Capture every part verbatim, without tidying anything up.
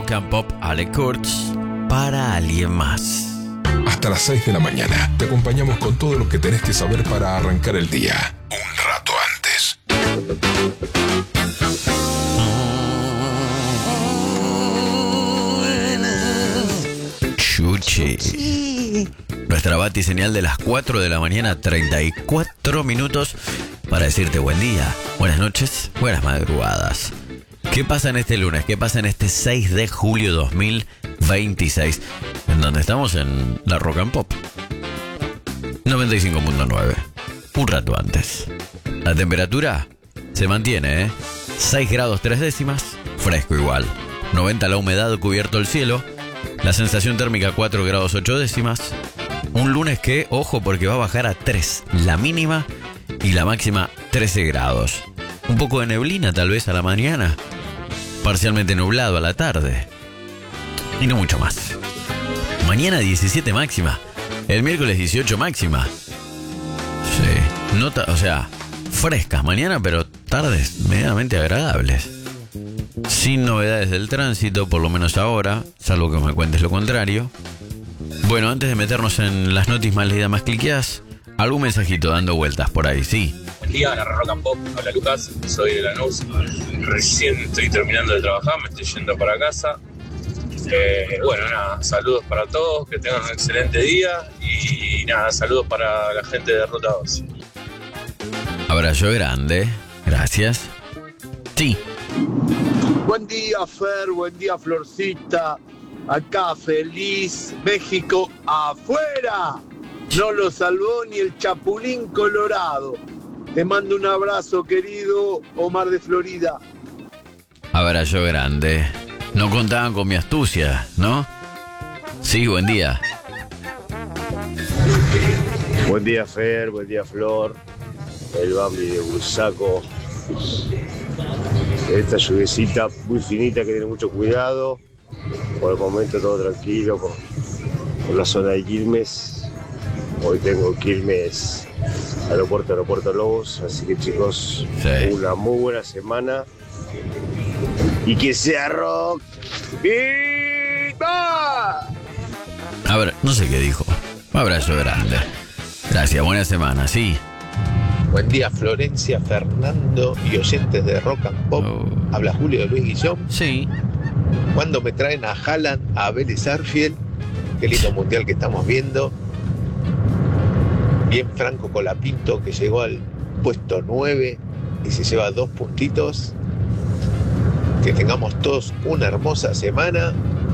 Rock and Pop, Ale Kurtz, para alguien más. Hasta las seis de la mañana te acompañamos con todo lo que tenés que saber para arrancar el día. Un rato antes. Chuchi. Nuestra bati señal de las cuatro de la mañana, treinta y cuatro minutos, para decirte buen día, buenas noches, buenas madrugadas. ¿Qué pasa en este lunes? ¿Qué pasa en este seis de julio dos mil veintiséis? En donde estamos en la Rock and Pop noventa y cinco punto nueve. Un rato antes. La temperatura se mantiene, ¿eh? seis grados tres décimas, fresco igual. noventa la humedad, cubierto el cielo. La sensación térmica cuatro grados ocho décimas. Un lunes que, ojo, porque va a bajar a tres la mínima y la máxima trece grados. Un poco de neblina tal vez a la mañana. Parcialmente nublado a la tarde. Y no mucho más. Mañana diecisiete máxima. El miércoles dieciocho máxima. Sí. Nota, o sea, frescas mañana, pero tardes medianamente agradables. Sin novedades del tránsito, por lo menos ahora, salvo que me cuentes lo contrario. Bueno, antes de meternos en las noticias más leídas, más cliqueadas, algún mensajito dando vueltas por ahí, sí. Buen día, la Rock and Pop. Hola Lucas, soy de Lanús. Recién estoy terminando de trabajar, me estoy yendo para casa. Eh, bueno, nada, saludos para todos, que tengan un excelente día. Y nada, saludos para la gente de Ruta dos. Abrazo grande, gracias. Sí. Buen día, Fer, buen día, Florcita. Acá feliz, México afuera. No lo salvó ni el Chapulín Colorado. Te mando un abrazo, querido Omar de Florida. Abrazo grande. No contaban con mi astucia, ¿no? Sí, buen día. Buen día, Fer, buen día, Flor. El Bambi de Bursaco. Esta lluviecita muy finita que tiene mucho cuidado. Por el momento todo tranquilo por, por la zona de Quilmes. Hoy tengo Quilmes, aeropuerto, aeropuerto Lobos. Así que chicos, sí, una muy buena semana. Y que sea rock. ¡Viva! A ver, no sé qué dijo. Un abrazo grande. Gracias, buena semana, sí. Buen día, Florencia, Fernando y oyentes de Rock and Pop. Oh. Habla Julio de Luis Guillón. Sí. ¿Cuándo me traen a Haaland, a Vélez Arfield? Qué lindo mundial que estamos viendo. Bien Franco Colapinto, que llegó al puesto nueve y se lleva dos puntitos. Que tengamos todos una hermosa semana.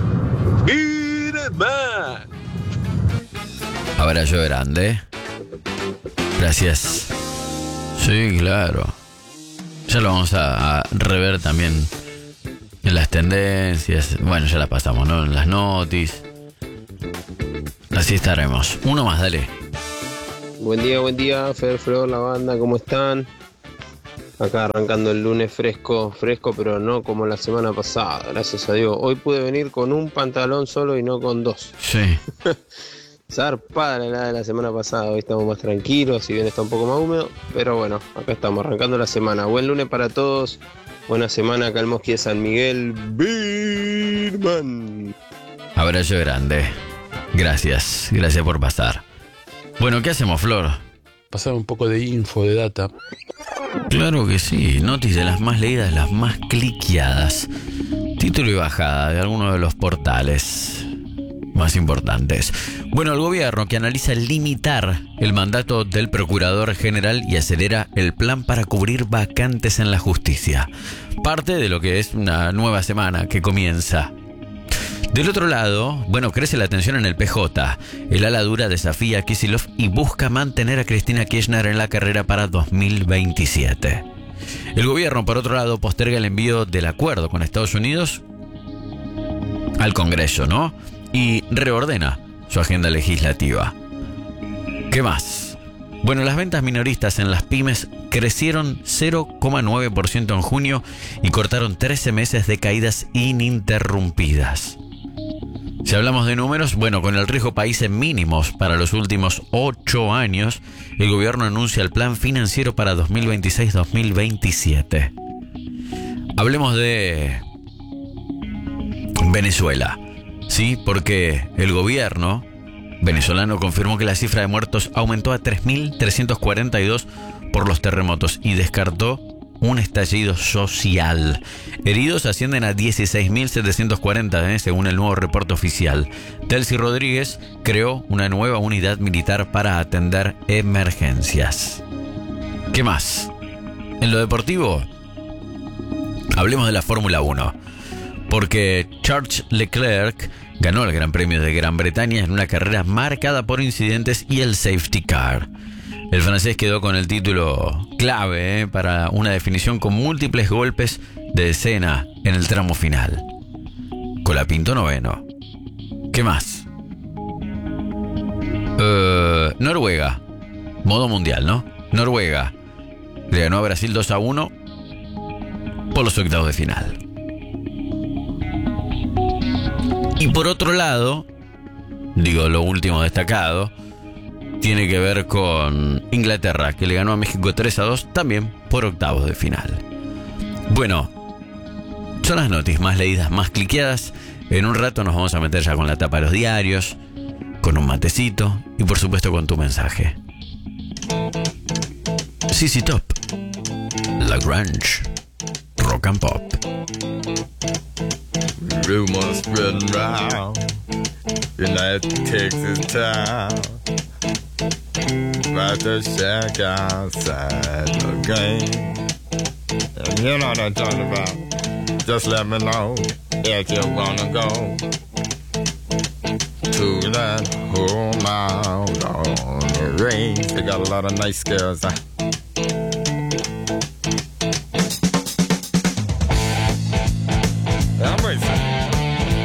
¡Birma! Abrazo grande. Gracias. Sí, claro. Ya lo vamos a, a rever también en las tendencias. Bueno, ya las pasamos, ¿no? En las notis. Así estaremos. Uno más, dale. Buen día, buen día, Fer, Flor, la banda, ¿cómo están? Acá arrancando el lunes fresco, fresco, pero no como la semana pasada, gracias a Dios. Hoy pude venir con un pantalón solo y no con dos. Sí. Zarpada la helada de la semana pasada, hoy estamos más tranquilos, si bien está un poco más húmedo, pero bueno, acá estamos arrancando la semana. Buen lunes para todos, buena semana acá al Mosqui de San Miguel, Birman. Abrazo grande, gracias, gracias por pasar. Bueno, ¿qué hacemos, Flor? Pasar un poco de info, de data. Claro que sí, noticias de las más leídas, las más cliqueadas. Título y bajada de algunos de los portales más importantes. Bueno, el gobierno que analiza limitar el mandato del Procurador General y acelera el plan para cubrir vacantes en la justicia. Parte de lo que es una nueva semana que comienza. Del otro lado, bueno, crece la tensión en el P J. El ala dura desafía a Kicillof y busca mantener a Cristina Kirchner en la carrera para dos mil veintisiete. El gobierno, por otro lado, posterga el envío del acuerdo con Estados Unidos al Congreso, ¿no? Y reordena su agenda legislativa. ¿Qué más? Bueno, las ventas minoristas en las pymes crecieron cero coma nueve por ciento en junio y cortaron trece meses de caídas ininterrumpidas. Si hablamos de números, bueno, con el riesgo país en mínimos para los últimos ocho años, el gobierno anuncia el plan financiero para dos mil veintiséis a dos mil veintisiete. Hablemos de Venezuela. Sí, porque el gobierno venezolano confirmó que la cifra de muertos aumentó a tres mil trescientos cuarenta y dos por los terremotos y descartó un estallido social. Heridos ascienden a dieciséis mil setecientos cuarenta, ¿eh? según el nuevo reporte oficial. Delcy Rodríguez creó una nueva unidad militar para atender emergencias. ¿Qué más? En lo deportivo, hablemos de la Fórmula uno. Porque Charles Leclerc ganó el Gran Premio de Gran Bretaña en una carrera marcada por incidentes y el safety car. El francés quedó con el título clave ¿eh? para una definición con múltiples golpes de escena en el tramo final. Colapinto noveno. ¿Qué más? Uh, Noruega. Modo mundial, ¿no? Noruega le ganó a Brasil dos a uno por los octavos de final. Y por otro lado, digo, lo último destacado tiene que ver con Inglaterra, que le ganó a México tres a dos, también por octavos de final. Bueno, son las noticias más leídas, más cliqueadas. En un rato nos vamos a meter ya con la tapa de los diarios, con un matecito y por supuesto con tu mensaje. C C Top, La Grange, Rock and Pop. Rumors spreading round in that Texas town about the shack outside the game. And you know what I'm talking about. Just let me know if you wanna go to that home out on the range. They got a lot of nice girls. Huh?